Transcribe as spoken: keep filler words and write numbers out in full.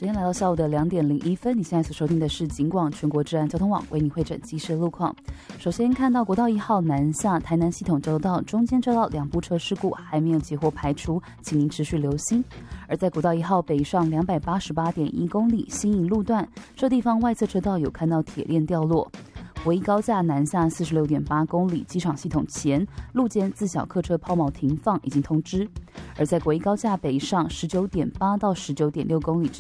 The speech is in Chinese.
时间来到下午的两点零一分，你现在所收听的是警广全国治安交通网为你汇整即时路况。首先看到国道一号南下台南系统交流道中间车道两部车事故还没有结获排除，请您持续留心。而在国道一号北上两百八十八点一公里新营路段，这地方外侧车道有看到铁链掉落。国一高架南下四十六点八公里机场系统前路肩自小客车抛锚停放已经通知。而在国一高架北上十九点八到十九点六公里之